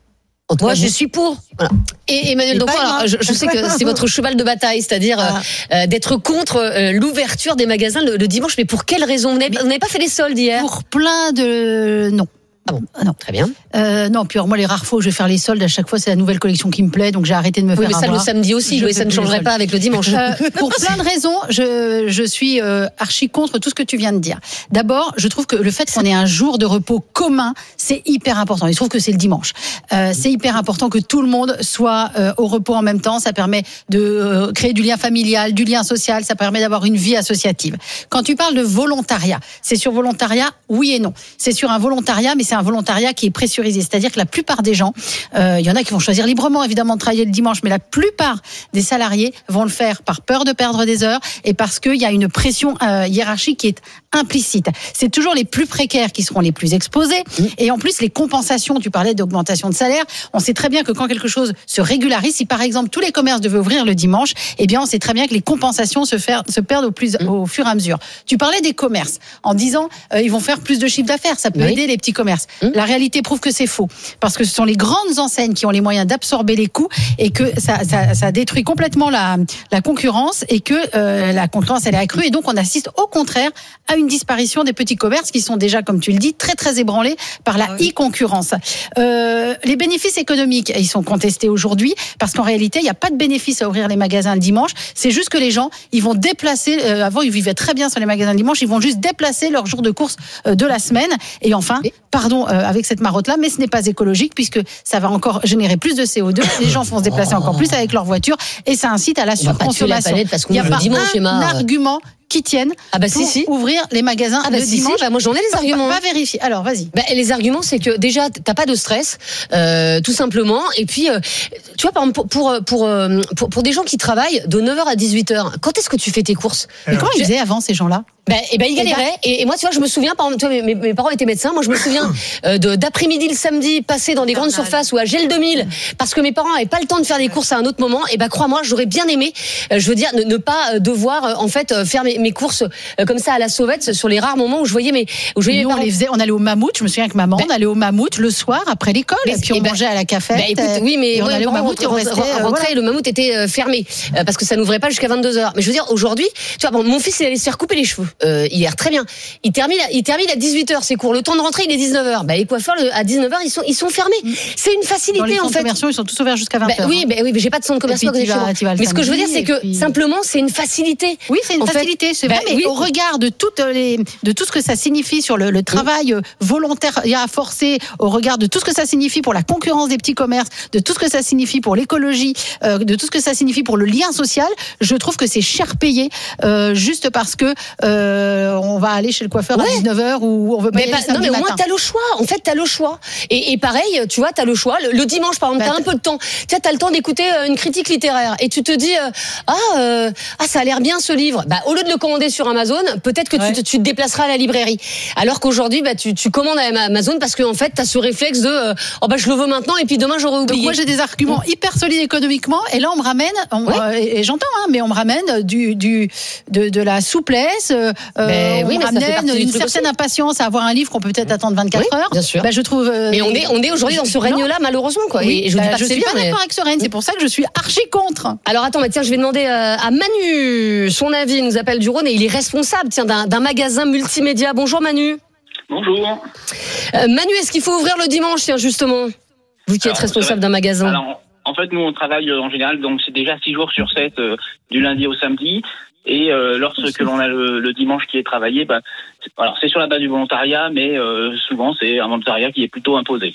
moi, je suis pour. Voilà. Et Emmanuel Dancon, alors, je, je sais que c'est votre cheval de bataille, c'est-à-dire ah. euh, d'être contre euh, l'ouverture des magasins le, le dimanche. Mais pour quelle raison? Vous n'avez pas fait les soldes hier? Pour plein de... Non. Ah bon, ah non, très bien. Euh, non, puis alors moi les rares fois où je vais faire les soldes, à chaque fois c'est la nouvelle collection qui me plaît, donc j'ai arrêté de me oui, faire mais ça avoir. Le samedi aussi, je oui, ça ne changerait pas avec le dimanche. Euh, pour plein de raisons, je, je suis euh, archi contre tout ce que tu viens de dire. D'abord, je trouve que le fait qu'on ait un jour de repos commun, c'est hyper important. Il se trouve que c'est le dimanche. Euh, c'est hyper important que tout le monde soit euh, au repos en même temps. Ça permet de euh, créer du lien familial, du lien social. Ça permet d'avoir une vie associative. Quand tu parles de volontariat, c'est sur volontariat, oui et non. C'est sur un volontariat, mais c'est un volontariat qui est pressurisé. C'est-à-dire que la plupart des gens, euh, il y en a qui vont choisir librement, évidemment, de travailler le dimanche, mais la plupart des salariés vont le faire par peur de perdre des heures et parce qu'il y a une pression euh, hiérarchique qui est implicite. C'est toujours les plus précaires qui seront les plus exposés. Mmh. Et en plus, les compensations, tu parlais d'augmentation de salaire, on sait très bien que quand quelque chose se régularise, si par exemple tous les commerces devaient ouvrir le dimanche, eh bien on sait très bien que les compensations se, faire, se perdent au, plus, mmh. au fur et à mesure. Tu parlais des commerces en disant euh, ils vont faire plus de chiffre d'affaires, ça peut oui. aider les petits commerces. Mmh. La réalité prouve que c'est faux. Parce que ce sont les grandes enseignes qui ont les moyens d'absorber les coûts et que ça, ça, ça détruit complètement la, la concurrence et que euh, la concurrence elle est accrue et donc on assiste au contraire à une disparition des petits commerces qui sont déjà, comme tu le dis, très très ébranlés par la oui. e-concurrence. Euh, les bénéfices économiques, ils sont contestés aujourd'hui parce qu'en réalité, il n'y a pas de bénéfice à ouvrir les magasins le dimanche. C'est juste que les gens, ils vont déplacer, euh, avant ils vivaient très bien sur les magasins le dimanche, ils vont juste déplacer leur jour de course euh, de la semaine. Et enfin, pardon euh, avec cette marotte-là, mais ce n'est pas écologique puisque ça va encore générer plus de C O deux. Les gens vont se déplacer encore plus avec leur voiture et ça incite à la surconsommation. Il n'y a pas un argument qui tiennent ah bah pour si, si. ouvrir les magasins ah bah le si, dimanche. Si, bah moi j'en ai les arguments. Pas, pas vérifier. Alors vas-y. Bah, les arguments c'est que déjà t'as pas de stress, euh, tout simplement. Et puis euh, tu vois par exemple pour pour, pour pour pour des gens qui travaillent de neuf heures à dix-huit heures, quand est-ce que tu fais tes courses? Mais comment ils faisaient avant ces gens-là? Ben, et ben ils galéraient. Et, et moi, tu vois, je me souviens, par exemple, mes, mes parents étaient médecins. Moi, je me souviens euh, de d'après-midi le samedi, passer dans des grandes surfaces ou à Gel deux mille, parce que mes parents avaient pas le temps de faire des courses à un autre moment. Et ben, crois-moi, j'aurais bien aimé, euh, je veux dire, ne, ne pas devoir euh, en fait euh, faire mes, mes courses euh, comme ça à la sauvette sur les rares moments où je voyais mes. Où je voyais Nous, mes parents. On les faisait. On allait au Mammouth. Je me souviens que maman, ben, on allait au Mammouth le soir après l'école, et puis on ben, mangeait à la cafette. Ben, écoute, oui, mais on allait au Mammouth et on restait. Rentrait, voilà. Le Mammouth était euh, fermé euh, parce que ça n'ouvrait pas jusqu'à vingt-deux heures. Mais je veux dire, aujourd'hui, tu vois, bon, mon fils il allait se faire couper les cheveux euh, hier, très bien. Il termine, il termine à dix-huit heures, c'est court. Le temps de rentrer, il est dix-neuf heures. Bah, les coiffeurs, à dix-neuf heures, ils sont, ils sont fermés. C'est une facilité, Dans les en fait. centres commerciaux, ils sont tous ouverts jusqu'à vingt heures. Bah, oui, bah, oui, mais j'ai pas de centre commercial. Mais ce que je veux dire, c'est que puis... simplement, c'est une facilité. Oui, c'est une facilité, c'est vrai. Bah, mais oui. Au regard de toutes les, de tout ce que ça signifie sur le, le travail oui. volontaire à forcer, au regard de tout ce que ça signifie pour la concurrence des petits commerces, de tout ce que ça signifie pour l'écologie, euh, de tout ce que ça signifie pour le lien social, je trouve que c'est cher payé, euh, juste parce que euh, on va aller chez le coiffeur ouais. à dix-neuf heures ou on veut pas mais y bah, aller samedi non mais au matin. moins t'as le choix, en fait t'as le choix et, et pareil tu vois t'as le choix le, le dimanche par exemple bah, t'as un peu de temps, tu as le temps d'écouter une critique littéraire et tu te dis euh, ah euh, ah ça a l'air bien ce livre, bah au lieu de le commander sur Amazon peut-être que ouais. tu, te, tu te déplaceras à la librairie alors qu'aujourd'hui bah tu, tu commandes à Amazon parce que en fait t'as ce réflexe de euh, oh bah je le veux maintenant et puis demain j'aurai oublié. Donc moi j'ai des arguments mmh. hyper solides économiquement et là on me ramène on, ouais. euh, et, et j'entends hein, mais on me ramène du du de, de la souplesse euh, mais on oui, me mais ramène une certaine impatience à avoir un livre qu'on peut peut-être attendre vingt-quatre oui, heures. Bien sûr. Bah, je trouve. Euh, mais on est on est aujourd'hui dans ce règne-là malheureusement quoi. Oui, et je bah, dis pas je que c'est suis bien. pas Mais... d'accord avec ce règne. C'est pour ça que je suis archi contre. Alors attends, bah, tiens, je vais demander euh, à Manu son avis. Il nous appelle du Rhône et il est responsable tiens d'un, d'un magasin multimédia. Bonjour Manu. Bonjour. Euh, Manu, est-ce qu'il faut ouvrir le dimanche tiens justement? Vous qui êtes responsable d'un magasin. Alors, en fait, nous on travaille en général donc c'est déjà six jours sur sept euh, du lundi au samedi. Et euh, lorsque l'on a le, le dimanche qui est travaillé, bah, c'est, alors c'est sur la base du volontariat, mais euh, souvent c'est un volontariat qui est plutôt imposé.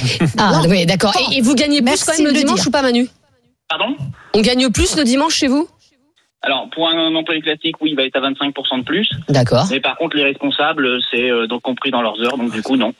Ah oui, d'accord. Et, et vous gagnez plus Merci quand même le dimanche dire. ou pas, Manu? Pardon? On gagne plus le dimanche chez vous? Alors, pour un employé classique, oui, il va être à vingt-cinq pour cent de plus. D'accord. Mais par contre, les responsables, c'est euh, donc compris dans leurs heures, donc du coup, non.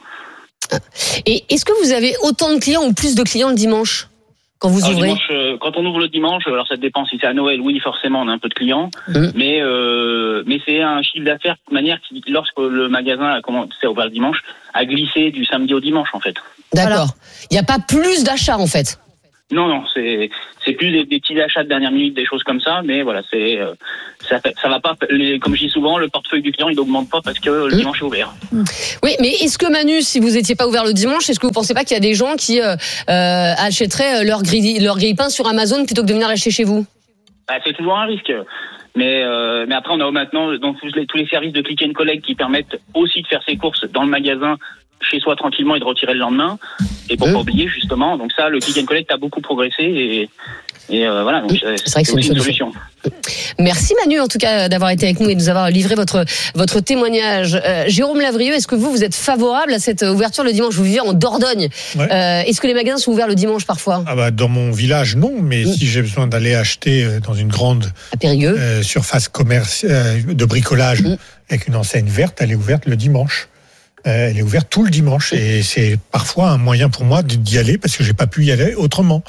Et est-ce que vous avez autant de clients ou plus de clients le dimanche quand vous alors, ouvrez dimanche, euh, Quand on ouvre le dimanche, alors ça dépend si c'est à Noël, oui, forcément, on a un peu de clients. Mmh. Mais euh, mais c'est un chiffre d'affaires de manière qui, lorsque le magasin a commencé à ouvrir le dimanche, a glissé du samedi au dimanche, en fait. D'accord. Il n'y a pas plus d'achats, en fait. Non, non, c'est c'est plus des, des petits achats de dernière minute, des choses comme ça, mais voilà, c'est euh, ça ça va pas. Les, comme je dis souvent, le portefeuille du client il n'augmente pas parce que le mmh. dimanche est ouvert. Oui, mais est-ce que Manu, si vous n'étiez pas ouvert le dimanche, est-ce que vous pensez pas qu'il y a des gens qui euh, euh, achèteraient leur grille leur grille-pain sur Amazon plutôt que de venir l'acheter chez vous? Bah, c'est toujours un risque. Mais euh, mais après on a maintenant donc tous les, tous les services de click and collect qui permettent aussi de faire ses courses dans le magasin chez soi tranquillement et de retirer le lendemain et pour mmh. pas oublier justement. Donc ça, le click and collect a beaucoup progressé et et euh, voilà, donc c'est, c'est vrai que c'est aussi une une solution. solution. Merci Manu en tout cas d'avoir été avec nous et de nous avoir livré votre votre témoignage. Euh, Jérôme Lavrieux, est-ce que vous vous êtes favorable à cette ouverture le dimanche? Vous vivez en Dordogne. Ouais. Euh, est-ce que les magasins sont ouverts le dimanche parfois? Ah bah dans mon village non, mais mmh. si j'ai besoin d'aller acheter dans une grande euh, surface commerce euh, de bricolage mmh. avec une enseigne verte, elle est ouverte le dimanche. Euh, elle est ouverte tout le dimanche et c'est parfois un moyen pour moi d'y aller parce que j'ai pas pu y aller autrement.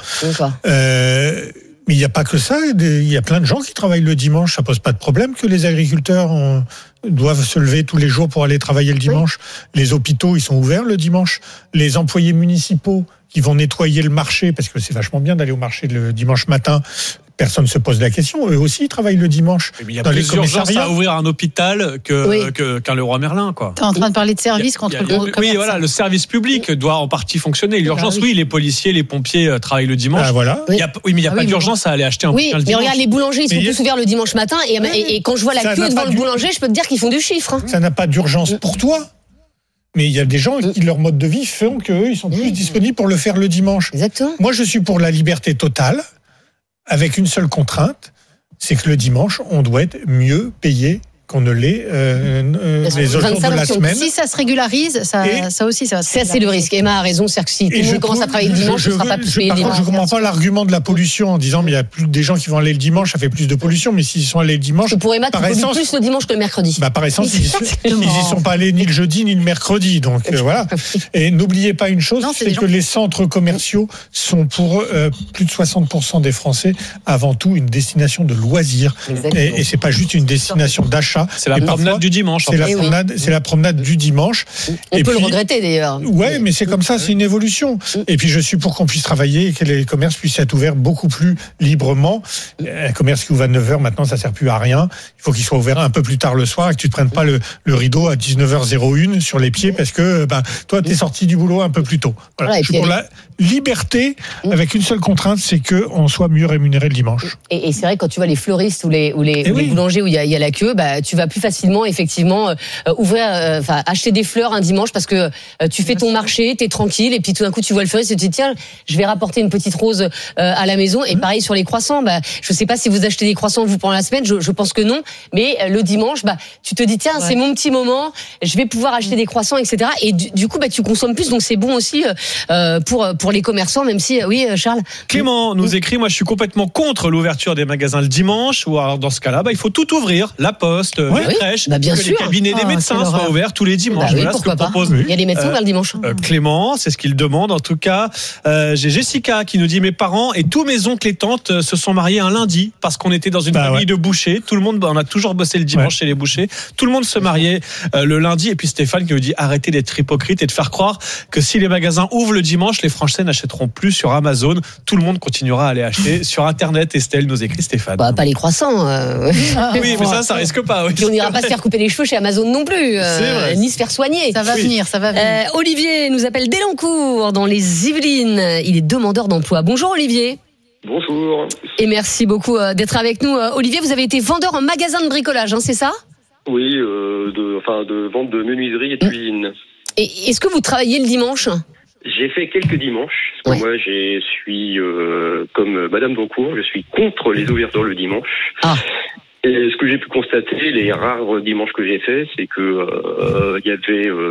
Euh, mais il n'y a pas que ça. Il y a plein de gens qui travaillent le dimanche. Ça pose pas de problème que les agriculteurs ont, doivent se lever tous les jours pour aller travailler le dimanche. Oui. Les hôpitaux, ils sont ouverts le dimanche. Les employés municipaux qui vont nettoyer le marché parce que c'est vachement bien d'aller au marché le dimanche matin. Personne ne se pose la question. Eux aussi, ils travaillent le dimanche. Mais il y a plus d'urgence à ouvrir un hôpital que, oui. que, qu'un Leroy Merlin, quoi. T'es en train de parler de service contre le commerce. Oui, voilà, le service public doit en partie fonctionner. L'urgence, oui. oui, les policiers, les pompiers travaillent le dimanche. Ah, voilà. Il y a, oui, mais il n'y a ah, pas oui, d'urgence à aller acheter un oui, bouquin le dimanche. Oui, mais regarde, les boulangers, ils sont mais tous ouverts le dimanche matin. Et, oui. et, et quand je vois la ça queue devant le boulanger, je peux te dire qu'ils font du chiffre. Hein. Ça n'a pas d'urgence pour toi. Mais il y a des gens qui, leur mode de vie font qu'eux, ils sont plus disponibles pour le faire le dimanche. Exactement. Moi, je suis pour la liberté totale, avec une seule contrainte, c'est que le dimanche, on doit être mieux payé qu'on ne l'est euh, euh, les autres jours de la semaine. Si ça se régularise, ça, et ça aussi, ça va se Ça, c'est le risque. Emma a raison, c'est que si tout le monde commence à travailler le dimanche, je ne sera pas plus payé le dimanche. Je ne comprends pas l'argument de la pollution en disant mais il y a plus des gens qui vont aller le dimanche, ça fait plus de pollution, mais s'ils sont allés le dimanche. Pour Emma, tu pollues plus le dimanche que le mercredi. Bah, par essence, ils n'y sont pas allés ni le jeudi ni le mercredi. Donc euh, voilà. Et n'oubliez pas une chose, non, c'est, c'est que les centres commerciaux sont pour euh, plus de soixante pour cent des Français avant tout une destination de loisirs. Et, et c'est pas juste une destination d'achat. C'est la promenade du dimanche. C'est la, oui. promenade, c'est la promenade du dimanche. On et peut puis, le regretter d'ailleurs. Ouais, mais c'est comme ça, c'est une évolution. Et puis je suis pour qu'on puisse travailler et que les commerces puissent être ouverts beaucoup plus librement. Un commerce qui ouvre à neuf heures, maintenant, ça sert plus à rien. Il faut qu'il soit ouvert un peu plus tard le soir et que tu ne te prennes pas le, le rideau à dix-neuf heures zéro un sur les pieds parce que ben, toi, tu es sorti du boulot un peu plus tôt. Voilà. Voilà, je suis pour la liberté avec une seule contrainte, c'est qu'on soit mieux rémunéré le dimanche. Et, et c'est vrai, quand tu vois les fleuristes ou les, ou les, ou oui. les boulangers où il y, y a la queue, bah, tu vas plus facilement, effectivement, Euh, ouvrir, enfin euh, acheter des fleurs un dimanche parce que euh, tu fais ton marché, t'es tranquille et puis tout d'un coup tu vois le fleuriste et tu te dis tiens je vais rapporter une petite rose euh, à la maison et pareil sur les croissants. Bah je sais pas si vous achetez des croissants vous pendant la semaine, je, je pense que non, mais euh, le dimanche bah tu te dis tiens ouais. c'est mon petit moment, je vais pouvoir acheter des croissants et cetera. Et du, du coup bah tu consommes plus donc c'est bon aussi euh, pour pour les commerçants même si euh, oui Charles. Clément nous écrit moi je suis complètement contre l'ouverture des magasins le dimanche ou alors dans ce cas-là bah il faut tout ouvrir, la poste, ouais. les crèches, bah, bien que sûr. les cabinets des ah, médecins soient ouverts tous les dimanches. Bah oui, voilà ce que propose. Il y a des médecins ouverts le dimanche. Euh, Clément, c'est ce qu'il demande en tout cas. Euh, j'ai Jessica qui nous dit mes parents et tous mes oncles et tantes se sont mariés un lundi parce qu'on était dans une bah, famille ouais. de bouchers. Tout le monde, on a toujours bossé le dimanche ouais. chez les bouchers. Tout le monde se mariait euh, le lundi. Et puis Stéphane qui nous dit arrêtez d'être hypocrite et de faire croire que si les magasins ouvrent le dimanche, les Français n'achèteront plus sur Amazon. Tout le monde continuera à aller acheter sur Internet. Estelle nous écrit Stéphane. Bah, pas les croissants. Euh... oui, mais ça, ça risque pas. Oui. Puis on n'ira pas se faire couper les cheveux chez Amazon non plus. Euh, ni se faire soigner. Ça va oui. venir, ça va venir. Euh, Olivier nous appelle d'Elancourt dans les Yvelines. Il est demandeur d'emploi. Bonjour Olivier. Bonjour. Et merci beaucoup d'être avec nous. Olivier, vous avez été vendeur en magasin de bricolage, hein, c'est ça ? Oui, euh, de, enfin, de vente de menuiserie et de cuisine. Et est-ce que vous travaillez le dimanche ? J'ai fait quelques dimanches. Ouais. Moi, je suis, euh, comme Madame Doncourt, je suis contre les ouvertures le dimanche. Ah. Et ce que j'ai pu constater, les rares dimanches que j'ai fait, c'est que euh, il y avait euh,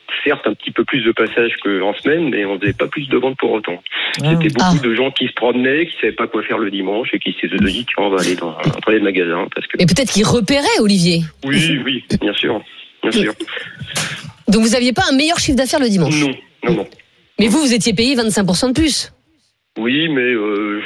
certes un petit peu plus de passages qu'en semaine, mais on faisait pas plus de ventes pour autant. C'était beaucoup Ah. de gens qui se promenaient, qui savaient pas quoi faire le dimanche et qui se dit tiens, on va aller dans, dans les magasins parce que. Mais peut-être qu'il repérait, Olivier. Oui, oui, bien sûr, bien sûr. Donc vous aviez pas un meilleur chiffre d'affaires le dimanche? Non, non, non. Mais vous, vous étiez payé vingt-cinq pour cent de plus. Oui, mais euh,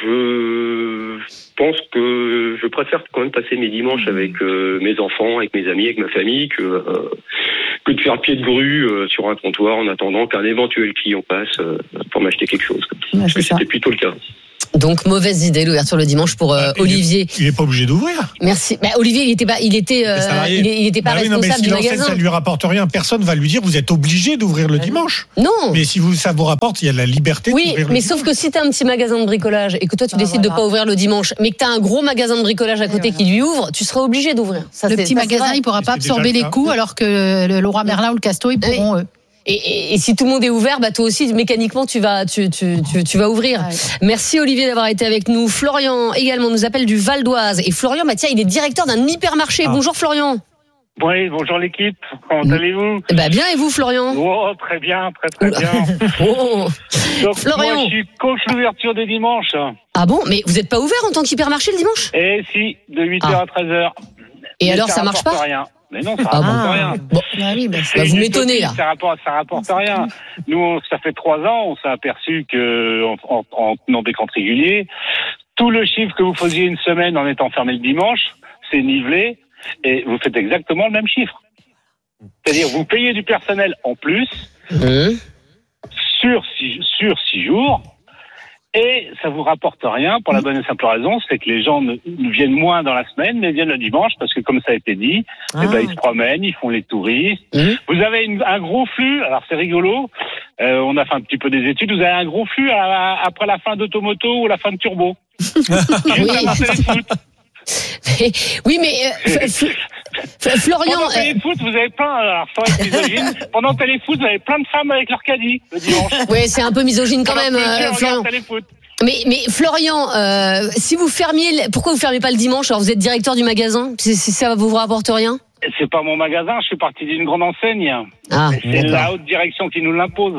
je pense que je préfère quand même passer mes dimanches avec euh, mes enfants, avec mes amis, avec ma famille, que euh, que de faire pied de grue euh, sur un comptoir en attendant qu'un éventuel client passe euh, pour m'acheter quelque chose. Ouais, Parce que c'est ça. c'était plutôt le cas. Donc mauvaise idée l'ouverture le dimanche pour euh, il est- Olivier. Il n'est pas obligé d'ouvrir. Merci. Bah, Olivier, il était pas, il était, euh, Les salariés. il, est- il était pas Bah oui, non, mais responsable si du l'enseigne, magasin. ça lui rapporte rien, personne va lui dire vous êtes obligé d'ouvrir le dimanche. Non. Mais si vous, ça vous rapporte, il y a la liberté Oui, d'ouvrir le mais dimanche. sauf que si t'as un petit magasin de bricolage et que toi tu Ah, décides voilà. de pas ouvrir le dimanche, mais que t'as un gros magasin de bricolage à côté qui lui ouvre, tu seras obligé d'ouvrir. Ça, Le c'est- petit ça, c'est magasin, vrai. il pourra pas c'est déjà absorber le les cas. coûts, alors que le Leroy Merlin ou le Casto, ils pourront. eux. Et, et- et si tout le monde est ouvert, bah toi aussi mécaniquement tu vas tu tu tu, tu vas ouvrir. Ouais. Merci Olivier d'avoir été avec nous. Florian également nous appelle du Val d'Oise et Florian, bah tiens, il est directeur d'un hypermarché. Ah. Bonjour Florian. Oui, bonjour l'équipe, comment allez-vous? Bah bien et vous Florian? Oh, très bien, très très bien. Oh. Donc, Florian. moi, je suis coach l'ouverture des dimanches. Ah bon, mais vous êtes pas ouvert en tant qu'hypermarché le dimanche? Et si, de huit heures Ah. à treize heures. Et Mais alors ça marche rapporte pas? rien. Mais non, ça Ah rapporte bon. rien. Bon. Ah oui, bah, C'est Bah, vous une m'étonnez, utopie, là. Ça rapporte, ça rapporte rien. Nous, on- ça fait trois ans, on s'est aperçu que, en, en, en tenant des comptes réguliers, tout le chiffre que vous faisiez une semaine en étant fermé le dimanche, c'est nivelé et vous faites exactement le même chiffre. C'est-à-dire, vous payez du personnel en plus Mmh. sur six, sur six jours. Et ça vous rapporte rien pour la bonne et simple raison, c'est que les gens ne, ne viennent moins dans la semaine, mais viennent le dimanche parce que comme ça a été dit, Ah. eh ben, ils se promènent, ils font les touristes. Mmh. Vous avez une- un gros flux, alors c'est rigolo, euh, on a fait un petit peu des études, vous avez un gros flux à la- après la fin d'Automoto ou la fin de Turbo. Oui. Pendant Téléfoot. Mais- oui, mais euh, F- F- F- Florian, Pendant euh, Téléfoot, vous avez plein, alors sans être misogyne, pendant Téléfoot, vous avez plein de femmes avec leur caddie le dimanche. ouais, c'est un peu misogyne quand même, Pendant que monsieur euh, regarde Florian. Téléfoot. Mais, mais Florian, euh, si vous fermiez, le- pourquoi vous fermez pas le dimanche? Alors vous êtes directeur du magasin, si, si ça vous rapporte rien? C'est pas mon magasin, je suis parti d'une grande enseigne. Ah, C'est d'accord. la haute direction qui nous l'impose.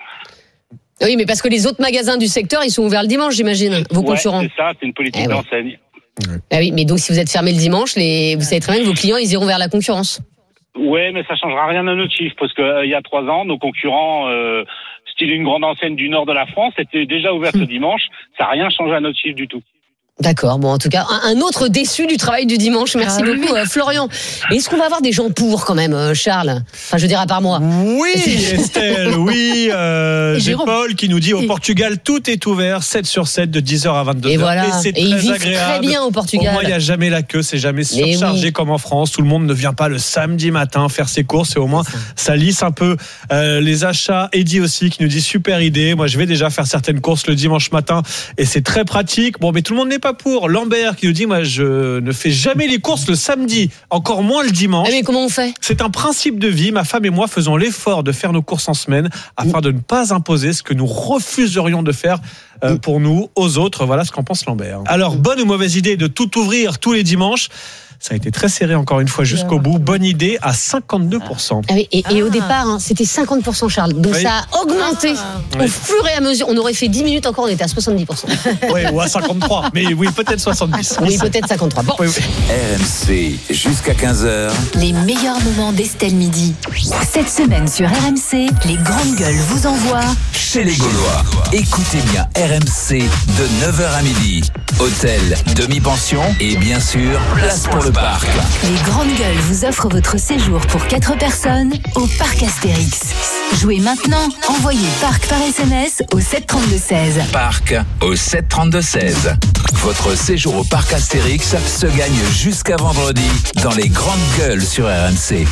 Oui, mais parce que les autres magasins du secteur, ils sont ouverts le dimanche, j'imagine, vos Ouais, concurrents. c'est ça, c'est une politique Eh ouais. d'enseigne. Ah oui, mais donc si vous êtes fermé le dimanche, les, vous savez très bien que vos clients, ils iront vers la concurrence. Ouais, mais ça changera rien à notre chiffre, parce que euh, il y a trois ans, nos concurrents, euh, style une grande enseigne du nord de la France, étaient déjà ouverts ce dimanche. Ça n'a rien changé à notre chiffre du tout. D'accord, bon en tout cas, un, un autre déçu du travail du dimanche. Merci Ah oui. beaucoup euh, Florian. Et est-ce qu'on va avoir des gens pour quand même, euh, Charles? Enfin, je veux dire à part moi. Oui, Estelle, oui. Euh, Et J'ai Jérôme. Paul qui nous dit au Et- Portugal, tout est ouvert, sept sur sept, de dix heures à vingt-deux heures. Et voilà. c'est Et ils très vivent agréable. très bien au Portugal. Au moins, il n'y a jamais la queue, c'est jamais Mais surchargé oui. comme en France. Tout le monde ne vient pas le samedi matin faire ses courses et au moins, ça lisse un peu euh, les achats. Eddie aussi qui nous dit super idée. Moi, je vais déjà faire certaines courses le dimanche matin et c'est très pratique. Bon, mais tout le monde n'est pas pour. Lambert qui nous dit, moi, je ne fais jamais les courses le samedi, encore moins le dimanche. Ah, mais comment on fait? C'est un principe de vie. Ma femme et moi faisons l'effort de faire nos courses en semaine afin de ne pas imposer ce que nous refuserions de faire euh, pour nous aux autres. Voilà ce qu'en pense Lambert. Alors, bonne ou mauvaise idée de tout ouvrir tous les dimanches? Ça a été très serré encore une fois jusqu'au bout. Bonne idée à cinquante-deux pour cent. Ah oui, et, et au départ, hein, c'était cinquante pour cent, Charles. Donc Oui. ça a augmenté au Oui. fur et à mesure. On aurait fait dix minutes encore, on était à soixante-dix pour cent. Oui, ou à cinquante-trois. Mais oui, peut-être soixante-dix. Oui, peut-être cinquante-trois. Bon, Oui, oui. R M C jusqu'à quinze heures. Les meilleurs moments d'Estelle Midi. Cette semaine sur R M C, les grandes gueules vous envoient Chez les Gaulois. Écoutez bien R M C de neuf heures à midi. Hôtel, demi-pension et bien sûr, place pour le parc. Les grandes gueules vous offrent votre séjour pour quatre personnes au parc Astérix. Jouez maintenant, envoyez parc par S M S au sept trente-deux seize. Parc au sept trente-deux seize. Votre séjour au parc Astérix se gagne jusqu'à vendredi dans les grandes gueules sur R M C.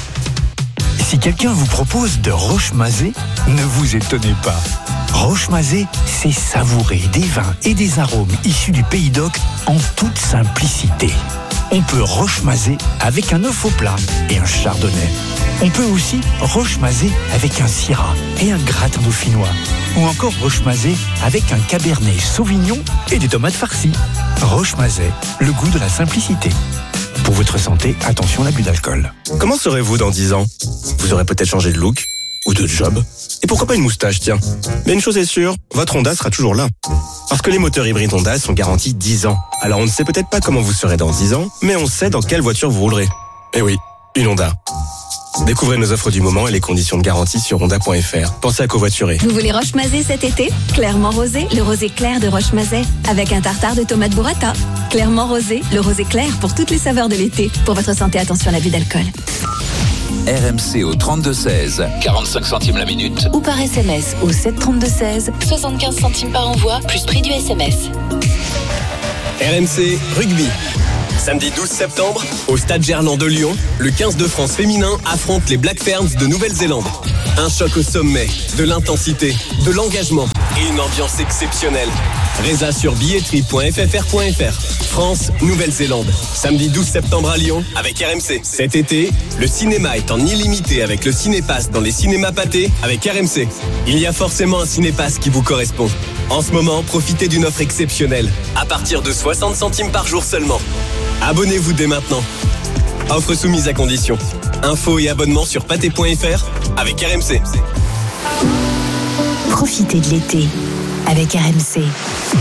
Si quelqu'un vous propose de Roche-Mazé, ne vous étonnez pas. Roche-Mazé, c'est savourer des vins et des arômes issus du Pays d'Oc en toute simplicité. On peut Roche-Mazé avec un œuf au plat et un chardonnay. On peut aussi Roche-Mazé avec un syrah et un gratin dauphinois. Ou encore Roche-Mazé avec un cabernet sauvignon et des tomates farcies. Roche-Mazé, le goût de la simplicité. Pour votre santé, attention à l'abus d'alcool. Comment serez-vous dans dix ans? Vous aurez peut-être changé de look, ou de job. Et pourquoi pas une moustache, tiens. Mais une chose est sûre, votre Honda sera toujours là. Parce que les moteurs hybrides Honda sont garantis dix ans. Alors on ne sait peut-être pas comment vous serez dans dix ans, mais on sait dans quelle voiture vous roulerez. Eh oui, une Honda. Découvrez nos offres du moment et les conditions de garantie sur honda point f r. Pensez à covoiturer. Vous voulez Roche-Mazet cet été? Clairement rosé, le rosé clair de Roche-Mazet, avec un tartare de tomates burrata. Clairement rosé, le rosé clair pour toutes les saveurs de l'été. Pour votre santé, attention à l'abus d'alcool. R M C au trente-deux seize, quarante-cinq centimes la minute. Ou par S M S au sept trente-deux seize, soixante-quinze centimes par envoi, plus prix du S M S. R M C Rugby. Samedi douze septembre, au Stade Gerland de Lyon, le quinze de France féminin affronte les Black Ferns de Nouvelle-Zélande. Un choc au sommet, de l'intensité, de l'engagement et une ambiance exceptionnelle. Résa sur billetterie point f f r point f r. France, Nouvelle-Zélande. Samedi douze septembre à Lyon avec R M C. Cet été, le cinéma est en illimité avec le Cinépass dans les cinémas pâtés avec R M C. Il y a forcément un Cinépass qui vous correspond. En ce moment, profitez d'une offre exceptionnelle. À partir de soixante centimes par jour seulement. Abonnez-vous dès maintenant. Offre soumise à condition. Infos et abonnements sur pâté point f r avec R M C. Profitez de l'été avec R M C.